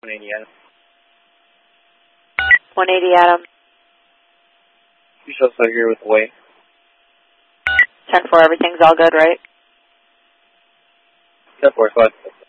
180 Adam. 180 Adam. You should also here with Wade. 10-4, everything's all good, right? 10-4, 5.